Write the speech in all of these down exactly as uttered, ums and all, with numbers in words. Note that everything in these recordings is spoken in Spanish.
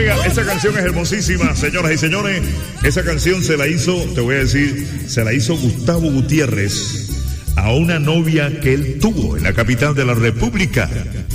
Oiga, esa canción es hermosísima, señoras y señores. Esa canción se la hizo, te voy a decir, se la hizo Gustavo Gutiérrez a una novia que él tuvo en la capital de la República,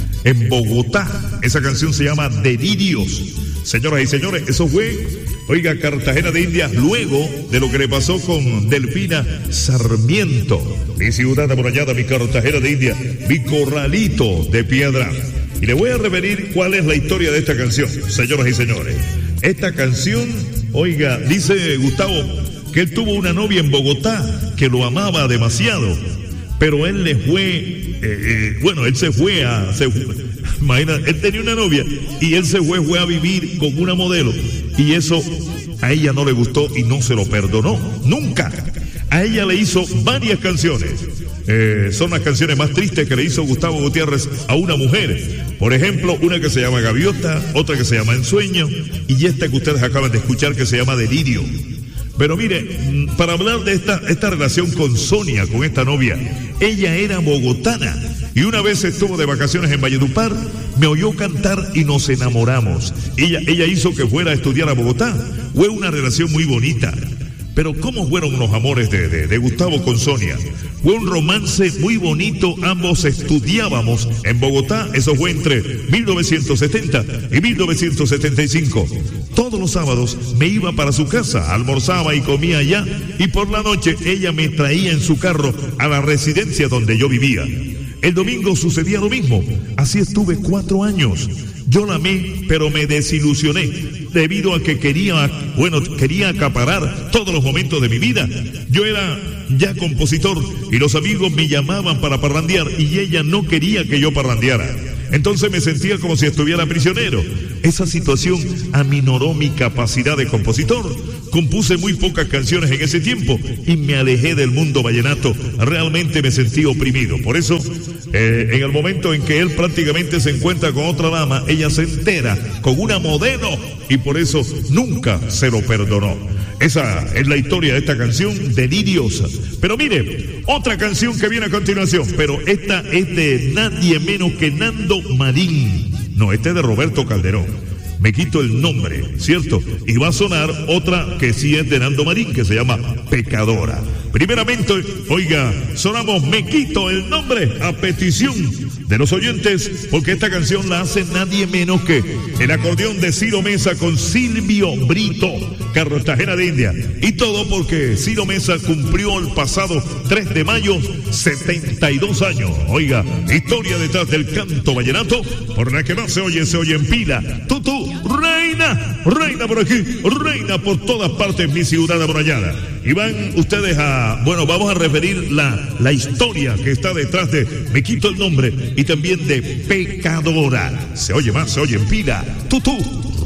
en Bogotá. Esa canción se llama Delirios. Señoras y señores, eso fue, oiga, Cartagena de Indias, luego de lo que le pasó con Delfina Sarmiento. Mi ciudad amurallada, mi Cartagena de Indias, mi corralito de piedra. Y le voy a referir cuál es la historia de esta canción, señoras y señores. Esta canción, oiga, dice Gustavo que él tuvo una novia en Bogotá que lo amaba demasiado, pero él le fue, eh, eh, bueno, él se fue a, se fue, imagina, él tenía una novia y él se fue, fue a vivir con una modelo y eso a ella no le gustó y no se lo perdonó, nunca. A ella le hizo varias canciones. Eh, son las canciones más tristes que le hizo Gustavo Gutiérrez a una mujer. Por ejemplo, una que se llama Gaviota, otra que se llama Ensueño y esta que ustedes acaban de escuchar que se llama Delirio. Pero mire, para hablar de esta, esta relación con Sonia, con esta novia, ella era bogotana y una vez estuvo de vacaciones en Valledupar, me oyó cantar y nos enamoramos. Ella, ella hizo que fuera a estudiar a Bogotá. Fue una relación muy bonita. Pero ¿cómo fueron los amores de, de, de Gustavo con Sonia? Fue un romance muy bonito, ambos estudiábamos en Bogotá, eso fue entre mil novecientos setenta y mil novecientos setenta y cinco. Todos los sábados me iba para su casa, almorzaba y comía allá, y por la noche ella me traía en su carro a la residencia donde yo vivía. El domingo sucedía lo mismo, así estuve cuatro años. Yo la amé, pero me desilusioné debido a que quería, bueno, quería acaparar todos los momentos de mi vida. Yo era ya compositor y los amigos me llamaban para parrandear y ella no quería que yo parrandeara. Entonces me sentía como si estuviera prisionero. Esa situación aminoró mi capacidad de compositor. Compuse muy pocas canciones en ese tiempo y me alejé del mundo vallenato. Realmente me sentí oprimido. Por eso, eh, en el momento en que él prácticamente se encuentra con otra dama, ella se entera con una modelo y por eso nunca se lo perdonó. Esa es la historia de esta canción, Delirios. Pero mire, otra canción que viene a continuación, pero esta es de nadie menos que Nando Marín. No, este es de Roberto Calderón. Me quito el nombre, ¿cierto? Y va a sonar otra que sí es de Nando Marín, que se llama Pecadora. Primeramente, oiga, sonamos Me quito el nombre a petición de los oyentes, porque esta canción la hace nadie menos que el acordeón de Ciro Mesa con Silvio Brito, Cartagena de India. Y todo porque Ciro Mesa cumplió el pasado tres de mayo setenta y dos años. Oiga, historia detrás del canto vallenato, por la que más se oye, se oye en pila. Tú, tú, reina, reina por aquí, reina por todas partes, mi ciudad amurallada. Y van ustedes a, bueno, vamos a referir la, la historia que está detrás de Me quito el nombre y también de Pecadora. Se oye más, se oye en pila. Tú, tú,